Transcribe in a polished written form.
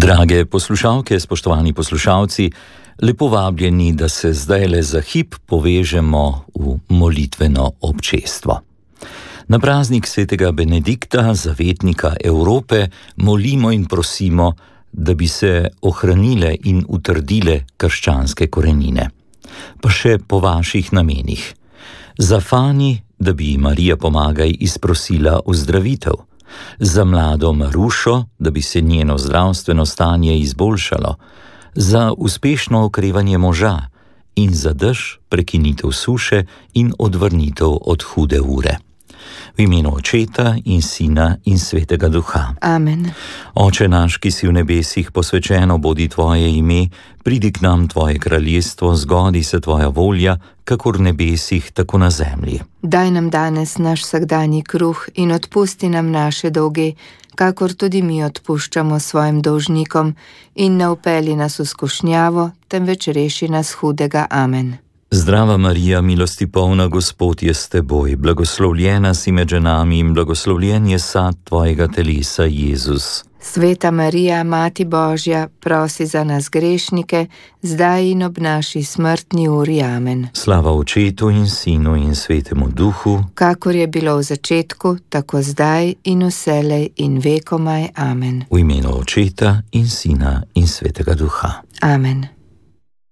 Drage poslušalke, spoštovani poslušalci, lepo vabljeni, da se zdajle za hip povežemo v molitveno občestvo. Na praznik svetega Benedikta, zavetnika Evrope, molimo in prosimo, da bi se ohranile in utrdile krščanske korenine. Pa še po vaših namenih. Za Fani, da bi Marija Pomagaj izprosila ozdravitev. Za mlado Marušo, da bi se njeno zdravstveno stanje izboljšalo, za uspešno okrevanje moža in za dež, prekinitev suše in odvrnitev od hude ure. V imenu Očeta in Sina in Svetega Duha. Amen. Oče naš, ki si v nebesih, posvečeno bodi tvoje ime, pridi k nam tvoje kraljestvo, zgodi se tvoja volja, kakor v nebesih, tako na zemlji. Daj nam danes naš vsakdanji kruh in odpusti nam naše dolge, kakor tudi mi odpuščamo svojim dolžnikom, in ne vpelji nas v skušnjavo, temveč reši nas hudega. Amen. Zdrava Marija, milosti polna, Gospod je s teboj, blagoslovljena si med ženami in blagoslovljen je sad tvojega telesa, Jezus. Sveta Marija, Mati Božja, prosi za nas grešnike, zdaj in ob naši smrtni uri. Amen. Slava Očetu in Sinu in Svetemu Duhu, kakor je bilo v začetku, tako zdaj in vselej in vekomaj. Amen. v imenu Očeta in Sina in Svetega Duha. Amen.